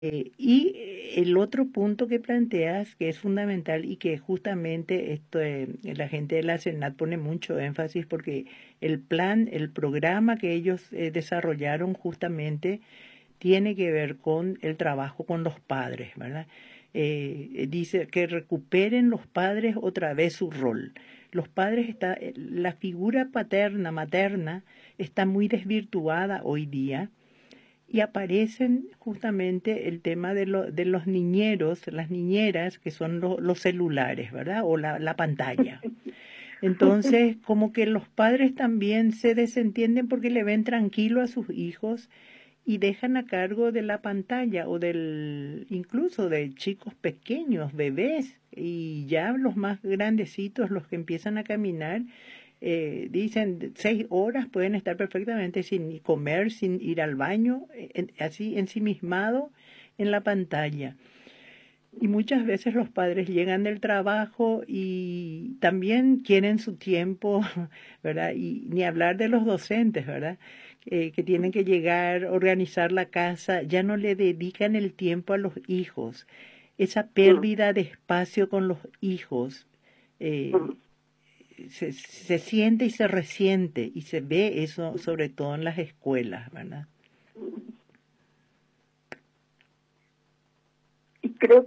Y el otro punto que planteas, que es fundamental y que justamente la gente de la Senat pone mucho énfasis porque el plan, el programa que ellos desarrollaron justamente tiene que ver con el trabajo con los padres, ¿verdad? Dice que recuperen los padres otra vez su rol. Los padres la figura paterna, materna, está muy desvirtuada hoy día y aparecen justamente el tema de los niñeros, las niñeras, que son los celulares, ¿verdad? O la pantalla. Entonces, como que los padres también se desentienden porque le ven tranquilo a sus hijos y dejan a cargo de la pantalla o incluso de chicos pequeños, bebés, y ya los más grandecitos, los que empiezan a caminar, dicen 6 horas pueden estar perfectamente sin comer, sin ir al baño, así ensimismado en la pantalla. Y muchas veces los padres llegan del trabajo y también quieren su tiempo, ¿verdad? Y ni hablar de los docentes, ¿verdad? Que tienen que llegar, organizar la casa, ya no le dedican el tiempo a los hijos. Esa Mm, pérdida de espacio con los hijos mm. eh, se siente y se resiente y se ve eso sobre todo en las escuelas, ¿verdad? Y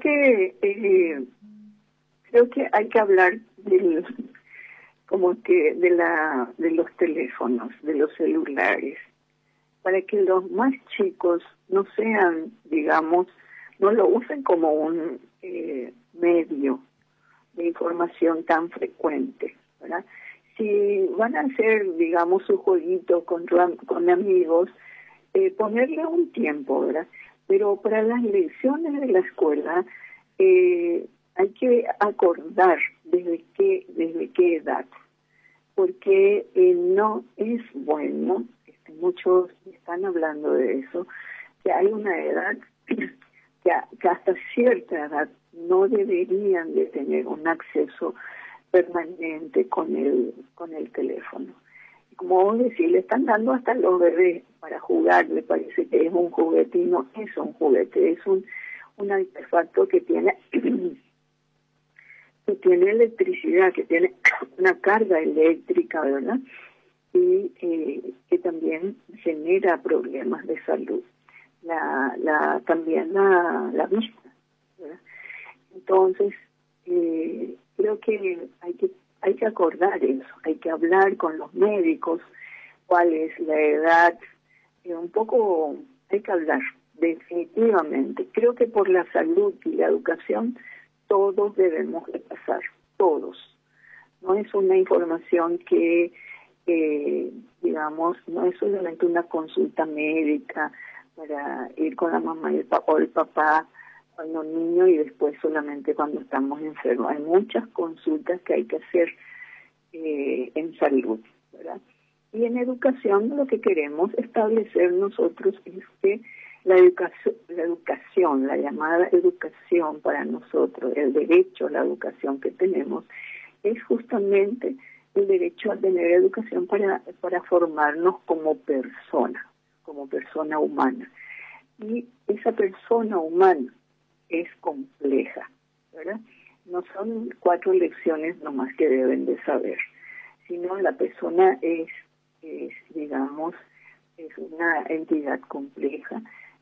creo que hay que hablar como que de los teléfonos, de los celulares, para que los más chicos no sean, digamos, no lo usen como un medio de información tan frecuente, ¿verdad? Si van a hacer, digamos, su jueguito con amigos, ponerle un tiempo, ¿verdad? Pero para las lecciones de la escuela hay que acordar desde qué edad, porque no es bueno, muchos están hablando de eso, que hay una edad que hasta cierta edad no deberían de tener un acceso permanente con el teléfono. Y como vos decís, le están dando hasta a los bebés para jugar, le parece que es un juguete y no es un juguete, es un artefacto que tiene que tiene electricidad, que tiene una carga eléctrica, ¿verdad? Y que también genera problemas de salud. También la vista, ¿verdad? Entonces, creo que hay que acordar eso, hay que hablar con los médicos, cuál es la edad, un poco hay que hablar, definitivamente. Creo que por la salud y la educación todos debemos de pasar, todos. No es una información que, digamos, no es solamente una consulta médica para ir con la mamá y o el papá cuando niño y después solamente cuando estamos enfermos. Hay muchas consultas que hay que hacer en salud, ¿verdad? Y en educación lo que queremos establecer nosotros es que la llamada educación para nosotros, el derecho a la educación que tenemos, es justamente el derecho a tener educación para formarnos como persona humana. Y esa persona humana es compleja, ¿verdad? No son 4 lecciones nomás que deben de saber, sino la persona digamos, es una entidad compleja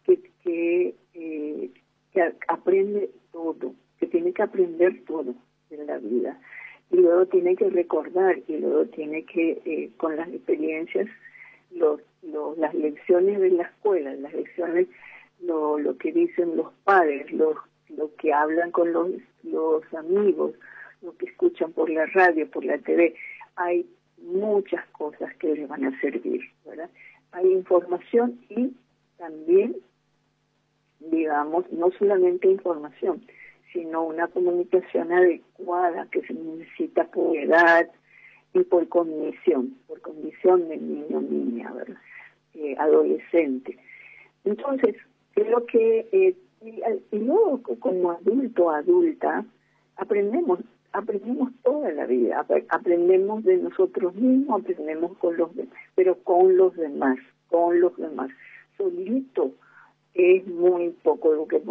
que aprende todo, que tiene que aprender todo en la vida. Y luego tiene que recordar, y luego tiene que, con las experiencias, las lecciones de la escuela, las lecciones, lo que dicen los padres, lo que hablan con los amigos, lo que escuchan por la radio, por la TV. Hay muchas cosas que les van a servir, ¿verdad? Hay información y también, digamos, no solamente información, sino una comunicación adecuada que se necesita por edad y por condición de niño o niña, ¿verdad? Adolescente. Entonces, creo que y luego como adulta, aprendemos toda la vida, aprendemos de nosotros mismos, aprendemos pero con los demás, solito es muy poco lo que